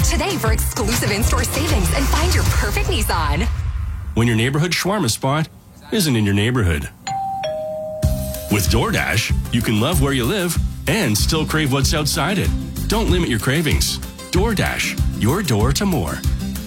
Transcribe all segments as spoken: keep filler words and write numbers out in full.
today for exclusive in-store savings and find your perfect Nissan. When your neighborhood shawarma spot isn't in your neighborhood. With DoorDash, you can love where you live and still crave what's outside it. Don't limit your cravings. DoorDash, your door to more.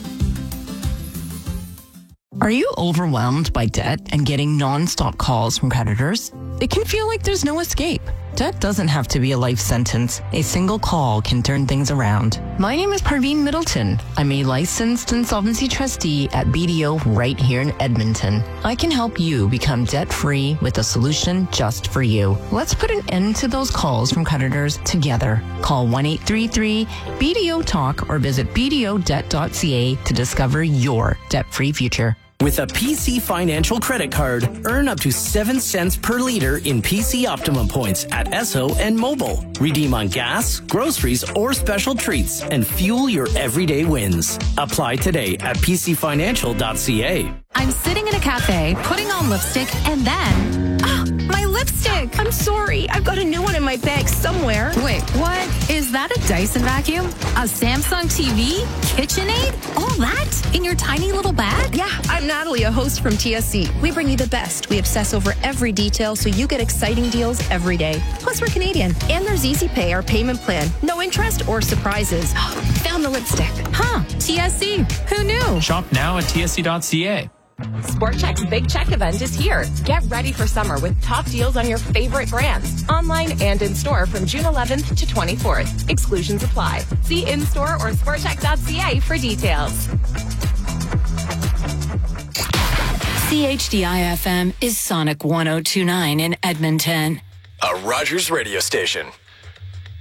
Are you overwhelmed by debt and getting non-stop calls from creditors? It can feel like there's no escape. Debt doesn't have to be a life sentence. A single call can turn things around. My name is Parveen Middleton. I'm a licensed insolvency trustee at B D O right here in Edmonton. I can help you become debt-free with a solution just for you. Let's put an end to those calls from creditors together. Call one eight three three B D O talk or visit b d o debt dot c a to discover your debt-free future. With a P C Financial credit card, earn up to seven cents per liter in P C Optimum points at Esso and Mobile. Redeem on gas, groceries, or special treats and fuel your everyday wins. Apply today at p c financial dot c a. I'm sitting in a cafe, putting on lipstick, and then... Ah, my lipstick! I'm sorry. I've got a new one in my bag somewhere. Wait, what? Is that a Dyson vacuum? A Samsung T V? KitchenAid? All that? In your tiny little bag? Yeah, I'm Natalie, a host from T S C. We bring you the best. We obsess over every detail so you get exciting deals every day. Plus, we're Canadian. And there's Easy Pay, our payment plan. No interest or surprises. Found the lipstick. Huh, T S C. Who knew? Shop now at t s c dot c a. Sport Chek's Big Check event is here. Get ready for summer with top deals on your favorite brands, online and in store from June eleventh to twenty-fourth. Exclusions apply. See in-store or sport chek dot c a for details. C H D I F M is Sonic one oh two point nine in Edmonton. A Rogers radio station.